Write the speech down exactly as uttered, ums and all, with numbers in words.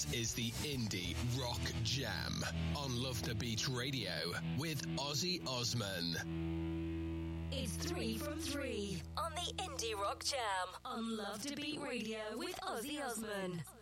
This is the Indie Rock Jam on Love to Beat Radio with Ozzy Osman. It's three from three on the Indie Rock Jam on Love to Beat Radio with Ozzy Osman.